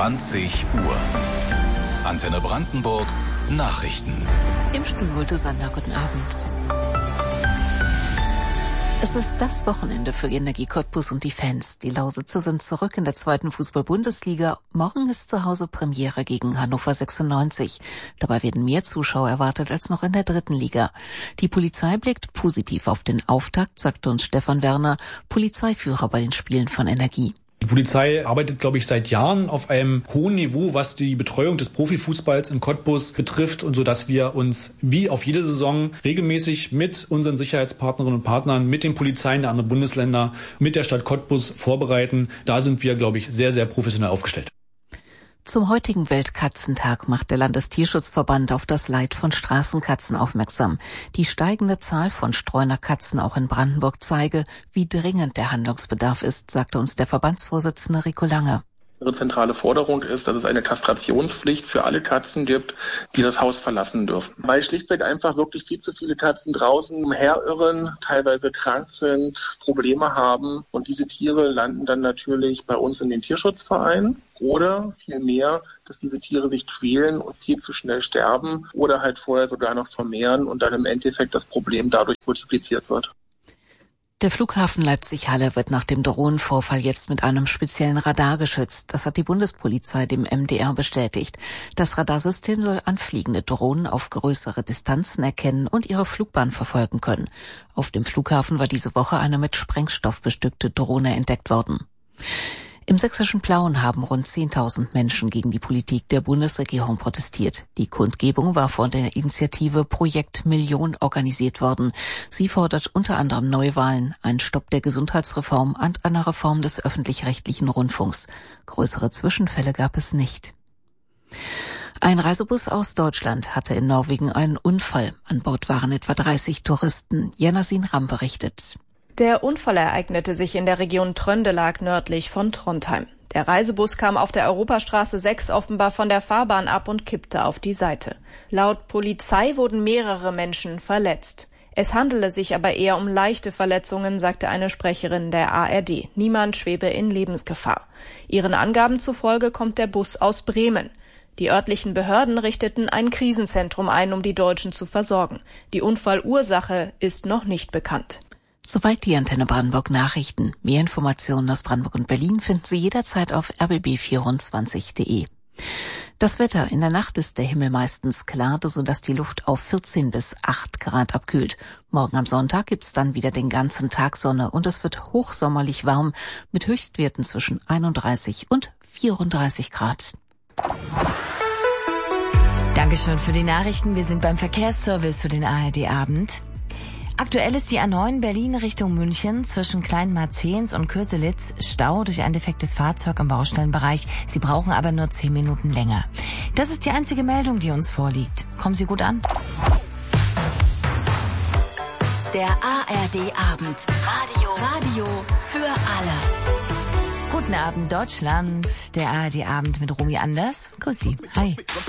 20 Uhr. Antenne Brandenburg, Nachrichten. Im Studio Susanna, guten Abend. Es ist das Wochenende für Energie Cottbus und die Fans. Die Lausitzer sind zurück in der 2. Fußball-Bundesliga. Morgen ist zu Hause Premiere gegen Hannover 96. Dabei werden mehr Zuschauer erwartet als noch in der 3. Liga. Die Polizei blickt positiv auf den Auftakt, sagte uns Stefan Werner, Polizeiführer bei den Spielen von Energie. Die Polizei arbeitet, glaube ich, seit Jahren auf einem hohen Niveau, was die Betreuung des Profifußballs in Cottbus betrifft, und so, dass wir uns wie auf jede Saison regelmäßig mit unseren Sicherheitspartnerinnen und Partnern, mit den Polizeien der anderen Bundesländer, mit der Stadt Cottbus vorbereiten. Da sind wir, glaube ich, sehr, sehr professionell aufgestellt. Zum heutigen Weltkatzentag macht der Landestierschutzverband auf das Leid von Straßenkatzen aufmerksam. Die steigende Zahl von Streunerkatzen auch in Brandenburg zeige, wie dringend der Handlungsbedarf ist, sagte uns der Verbandsvorsitzende Rico Lange. Ihre zentrale Forderung ist, dass es eine Kastrationspflicht für alle Katzen gibt, die das Haus verlassen dürfen. Weil schlichtweg einfach wirklich viel zu viele Katzen draußen umherirren, teilweise krank sind, Probleme haben, und diese Tiere landen dann natürlich bei uns in den Tierschutzvereinen. Oder vielmehr, dass diese Tiere sich quälen und viel zu schnell sterben oder halt vorher sogar noch vermehren und dann im Endeffekt das Problem dadurch multipliziert wird. Der Flughafen Leipzig-Halle wird nach dem Drohnenvorfall jetzt mit einem speziellen Radar geschützt. Das hat die Bundespolizei dem MDR bestätigt. Das Radarsystem soll anfliegende Drohnen auf größere Distanzen erkennen und ihre Flugbahn verfolgen können. Auf dem Flughafen war diese Woche eine mit Sprengstoff bestückte Drohne entdeckt worden. Im sächsischen Plauen haben rund 10.000 Menschen gegen die Politik der Bundesregierung protestiert. Die Kundgebung war von der Initiative Projekt Million organisiert worden. Sie fordert unter anderem Neuwahlen, einen Stopp der Gesundheitsreform und eine Reform des öffentlich-rechtlichen Rundfunks. Größere Zwischenfälle gab es nicht. Ein Reisebus aus Deutschland hatte in Norwegen einen Unfall. An Bord waren etwa 30 Touristen. Janasin Ram berichtet. Der Unfall ereignete sich in der Region Trøndelag nördlich von Trondheim. Der Reisebus kam auf der Europastraße 6 offenbar von der Fahrbahn ab und kippte auf die Seite. Laut Polizei wurden mehrere Menschen verletzt. Es handele sich aber eher um leichte Verletzungen, sagte eine Sprecherin der ARD. Niemand schwebe in Lebensgefahr. Ihren Angaben zufolge kommt der Bus aus Bremen. Die örtlichen Behörden richteten ein Krisenzentrum ein, um die Deutschen zu versorgen. Die Unfallursache ist noch nicht bekannt. Soweit die Antenne Brandenburg Nachrichten. Mehr Informationen aus Brandenburg und Berlin finden Sie jederzeit auf rbb24.de. Das Wetter: In der Nacht ist der Himmel meistens klar, sodass die Luft auf 14 bis 8 Grad abkühlt. Morgen am Sonntag gibt's dann wieder den ganzen Tag Sonne und es wird hochsommerlich warm mit Höchstwerten zwischen 31 und 34 Grad. Dankeschön für die Nachrichten. Wir sind beim Verkehrsservice für den ARD-Abend. Aktuell ist die A9 Berlin Richtung München zwischen Kleinmarzens und Köselitz Stau durch ein defektes Fahrzeug im Baustellenbereich. Sie brauchen aber nur 10 Minuten länger. Das ist die einzige Meldung, die uns vorliegt. Kommen Sie gut an. Der ARD-Abend. Radio für alle. Guten Abend, Deutschland. Der ARD-Abend mit Romy Anders. Grüß Sie. Hi.